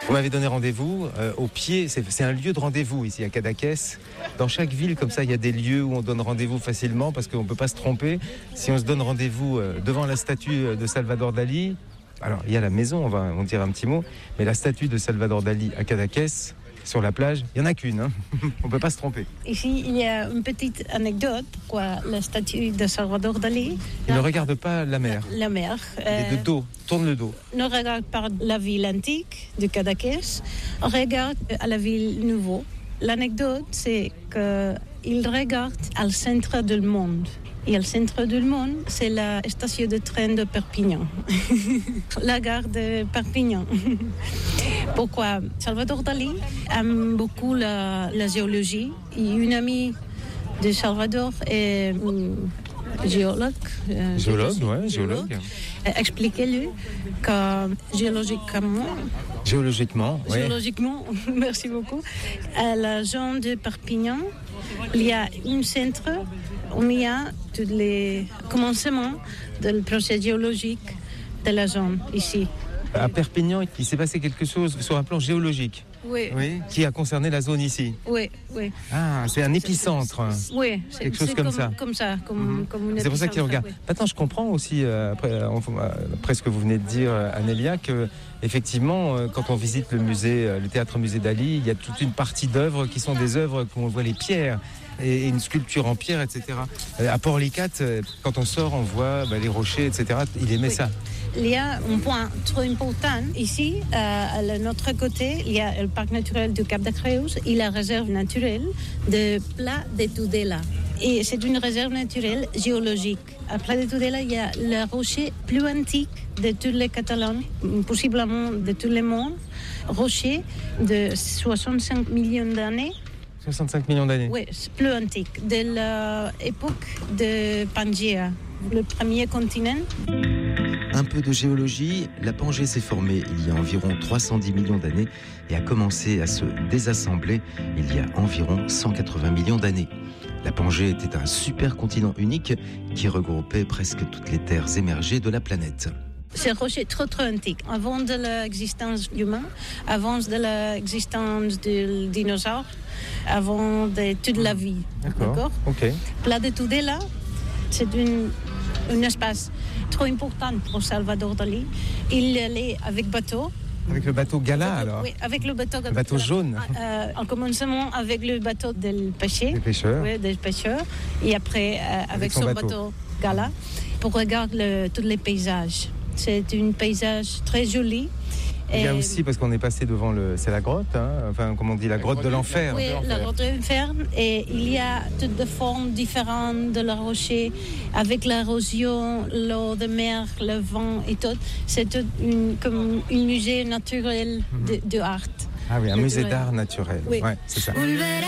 Vous m'avez donné rendez-vous au pied, c'est un lieu de rendez-vous ici à Cadaqués. Dans chaque ville, comme ça, il y a des lieux où on donne rendez-vous facilement parce qu'on ne peut pas se tromper. Si on se donne rendez-vous devant la statue de Salvador Dali, alors il y a la maison, on va dire un petit mot, mais la statue de Salvador Dali à Cadaqués, sur la plage, il n'y en a qu'une, hein. On ne peut pas se tromper. Ici, il y a une petite anecdote. Pourquoi la statue de Salvador Dali Il ne regarde pas la mer. La mer. Il est de dos, tourne le dos. Ne regarde pas la ville antique de Cadaqués, on regarde à la ville nouvelle. L'anecdote, c'est qu'il regarde au centre du monde. Et au centre du monde, c'est la station de train de Perpignan. La gare de Perpignan. Pourquoi? Salvador Dali aime beaucoup la géologie. Et une amie de Salvador est géologue. Géologue. Expliquez-lui que géologiquement, merci beaucoup, à la zone de Perpignan, il y a un centre où il y a tous les commencements du procès géologique de la zone ici. À Perpignan, il s'est passé quelque chose sur un plan géologique. Oui. Qui a concerné la zone ici. Oui. Ah, c'est un épicentre. Oui, quelque chose comme ça. Comme un c'est pour ça qu'il regarde. Oui. Maintenant, je comprends aussi, après ce que vous venez de dire, Anélia, que effectivement, quand on visite le musée, le théâtre-musée Dali, il y a toute une partie d'œuvres qui sont des œuvres où on voit les pierres et une sculpture en pierre, etc. À Port-Licat, quand on sort, on voit les rochers, etc. Il aimait ça. Il y a un point très important ici, à notre côté, il y a le parc naturel du Cap de Creus et la réserve naturelle de Pla de Tudela. Et c'est une réserve naturelle géologique. À Pla de Tudela, il y a le rocher plus antique de tous les Catalans, possiblement de tout le monde, rocher de 65 millions d'années. 65 millions d'années. Oui, c'est plus antique, de l'époque de Pangea, le premier continent. Un peu de géologie, la Pangée s'est formée il y a environ 310 millions d'années et a commencé à se désassembler il y a environ 180 millions d'années. La Pangée était un supercontinent unique qui regroupait presque toutes les terres émergées de la planète. C'est un rocher très antique, avant de l'existence humaine, avant de l'existence des dinosaures, avant de toute la vie. D'accord. Ok. Pla de Tudela, c'est un espace trop important pour Salvador Dali. Il allait avec bateau. Avec le bateau Gala, alors? Oui, avec le bateau Gala. Le bateau jaune. En commencement avec le bateau del pêcher. Des pêcheurs. Oui, des pêcheurs. Et après, avec son bateau Gala, pour regarder tous les paysages. C'est un paysage très joli. Il y a aussi, parce qu'on est passé devant c'est la grotte, enfin, comme on dit, la grotte de l'enfer. Oui, la grotte de l'enfer. Et il y a toutes des formes différentes de la rocher, avec l'érosion, l'eau de mer, le vent et tout. C'est tout comme un musée naturel d'art. Ah oui, un musée d'art naturel. Oui. Ouais, c'est ça.